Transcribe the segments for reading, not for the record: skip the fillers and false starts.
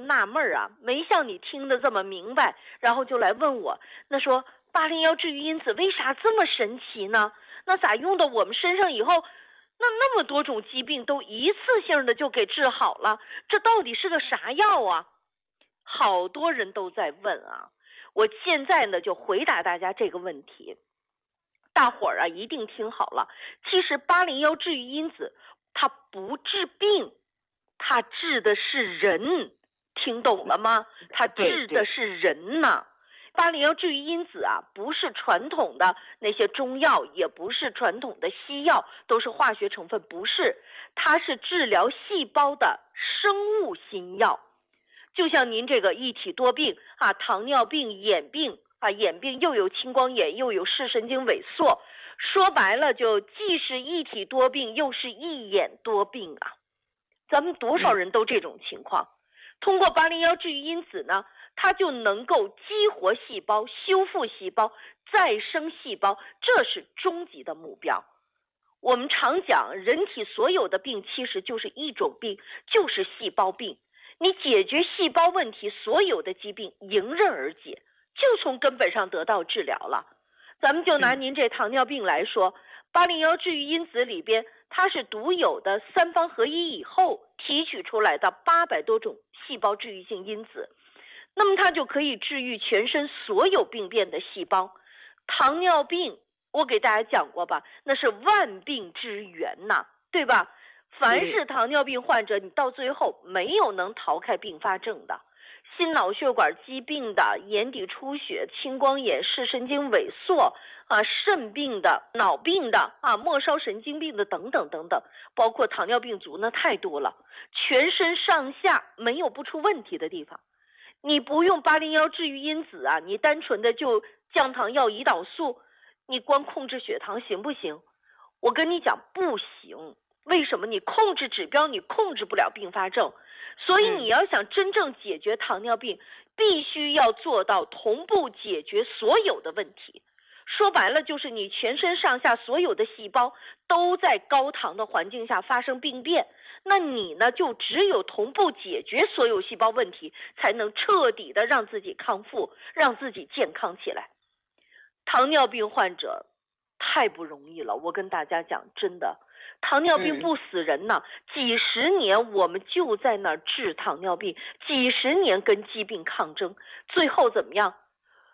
纳闷啊，没像你听得这么明白，然后就来问我，那说801治愈因子为啥这么神奇呢？那咋用到我们身上以后，那么多种疾病都一次性的就给治好了，这到底是个啥药啊？好多人都在问啊，我现在呢就回答大家这个问题。大伙儿啊一定听好了，其实801治愈因子它不治病，它治的是人，听懂了吗？它治的是人呐。801治愈因子啊，不是传统的那些中药，也不是传统的西药，都是化学成分，不是，它是治疗细胞的生物新药。就像您这个一体多病啊，糖尿病、眼病啊，眼病又有青光眼，又有视神经萎缩，说白了就既是一体多病，又是一眼多病啊。咱们多少人都这种情况。通过801治愈因子呢，它就能够激活细胞、修复细胞、再生细胞，这是终极的目标。我们常讲，人体所有的病其实就是一种病，就是细胞病。你解决细胞问题，所有的疾病迎刃而解，就从根本上得到治疗了。咱们就拿您这糖尿病来说，801治愈因子里边，它是独有的3方合一以后提取出来的800多种细胞治愈性因子，那么它就可以治愈全身所有病变的细胞。糖尿病我给大家讲过吧，那是万病之源呐，对吧？凡是糖尿病患者，你到最后没有能逃开并发症的，心脑血管疾病的、眼底出血、青光眼、视神经萎缩啊、肾病的、脑病的啊、末梢神经病的等等等等，包括糖尿病足，那太多了，全身上下没有不出问题的地方。你不用801治愈因子啊，你单纯的就降糖药、胰岛素，你光控制血糖行不行？我跟你讲不行。为什么？你控制指标，你控制不了并发症，所以你要想真正解决糖尿病，必须要做到同步解决所有的问题。说白了就是你全身上下所有的细胞都在高糖的环境下发生病变，那你呢就只有同步解决所有细胞问题，才能彻底的让自己康复，让自己健康起来。糖尿病患者太不容易了，我跟大家讲，真的糖尿病不死人呢，几十年我们就在那儿治糖尿病，几十年跟疾病抗争，最后怎么样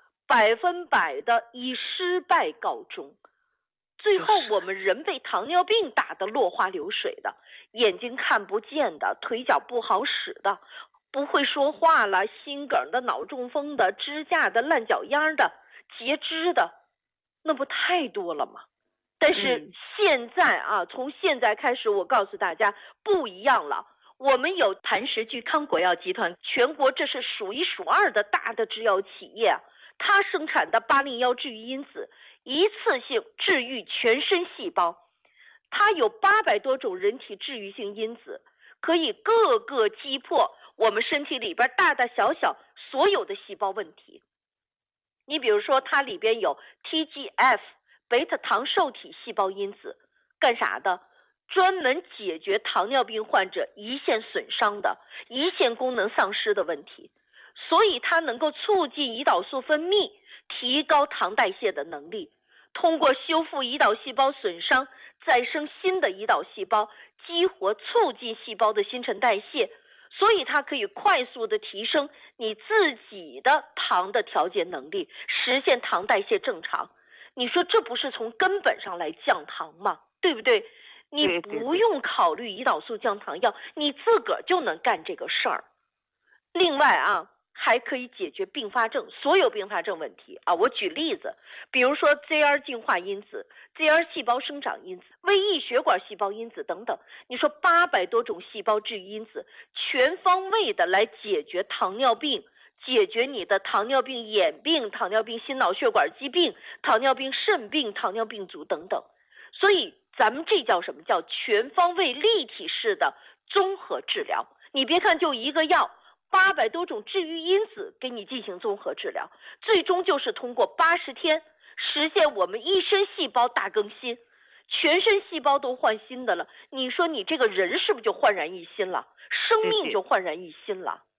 ？100%的以失败告终。最后我们人被糖尿病打得落花流水的，眼睛看不见的，腿脚不好使的，不会说话了，心梗的、脑中风的、支架的、烂脚丫的、截肢的，那不太多了吗？但是现在啊，从现在开始，我告诉大家不一样了。我们有谭石聚康国药集团，全国这是数一数二的大的制药企业，它生产的801治愈因子，一次性治愈全身细胞。它有800多种人体治愈性因子，可以各个击破我们身体里边大大小小所有的细胞问题。你比如说，它里边有 TGF。贝塔糖受体细胞因子干啥的？专门解决糖尿病患者胰腺损伤的、胰腺功能丧失的问题，所以它能够促进胰岛素分泌，提高糖代谢的能力，通过修复胰岛细胞损伤，再生新的胰岛细胞，激活促进细胞的新陈代谢，所以它可以快速的提升你自己的糖的调节能力，实现糖代谢正常。你说这不是从根本上来降糖吗？对不对？你不用考虑胰岛素降糖药，你自个儿就能干这个事儿。另外啊，还可以解决并发症，所有并发症问题啊。我举例子，比如说 ZR 进化因子、ZR 细胞生长因子、微异血管细胞因子等等。你说800多种细胞治愈因子，全方位的来解决糖尿病。解决你的糖尿病眼病、糖尿病心脑血管疾病、糖尿病肾病、糖尿病足等等，所以咱们这叫什么？叫全方位立体式的综合治疗。你别看就一个药，800多种治愈因子给你进行综合治疗，最终就是通过80天实现我们一身细胞大更新，全身细胞都换新的了。你说你这个人是不是就焕然一新了？生命就焕然一新了。